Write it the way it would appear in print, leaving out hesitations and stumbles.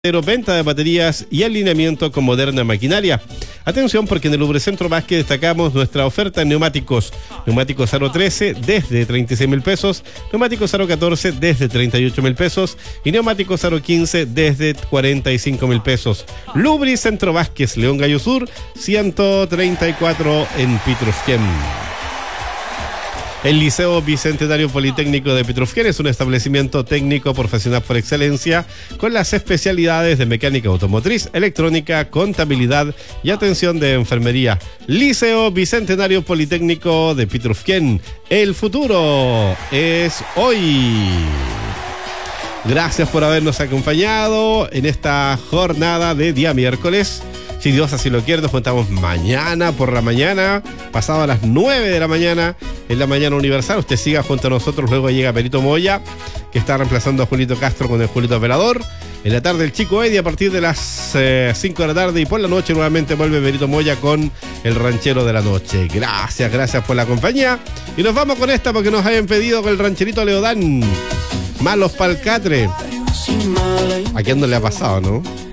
Venta de baterías y alineamiento con moderna maquinaria. Atención, porque en el Lubricentro Vázquez destacamos nuestra oferta en neumáticos. Neumáticos Aro 13 desde 36.000 pesos, neumáticos Aro 14 desde 38.000 pesos y neumáticos Aro 15 desde 45.000 pesos. Lubricentro Vázquez, León Gallo Sur, 134 en Pitrufquén. El Liceo Bicentenario Politécnico de Pitrufquén es un establecimiento técnico profesional por excelencia con las especialidades de mecánica automotriz, electrónica, contabilidad y atención de enfermería. Liceo Bicentenario Politécnico de Pitrufquén. El futuro es hoy. Gracias por habernos acompañado en esta jornada de día miércoles. Si Dios así lo quiere, nos juntamos mañana por la mañana, pasado a las 9 de la mañana, en la mañana universal. Usted siga junto a nosotros, luego llega Perito Moya, que está reemplazando a Julito Castro con el Julito Velador. En la tarde el Chico Eddie a partir de las 5 de la tarde y por la noche nuevamente vuelve Perito Moya con el Ranchero de la Noche. Gracias por la compañía. Y nos vamos con esta porque nos hayan pedido con el rancherito Leodán. Malos pa'l catre. ¿A quién no le ha pasado, no?